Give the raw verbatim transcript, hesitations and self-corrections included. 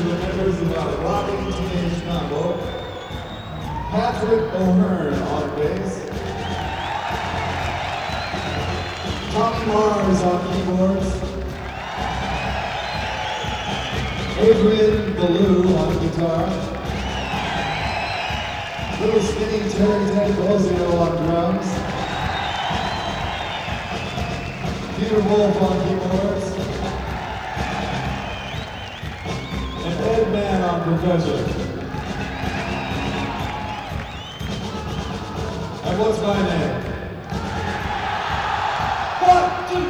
the members of our rocking teenage combo. Patrick O'Hearn on bass. Tommy Mars on keyboards. Adrian Ballou on guitar. Little skinny Terry Ted Bozio on drums. Peter Wolf on keyboards. And Ed Mann on percussion. And what's my name?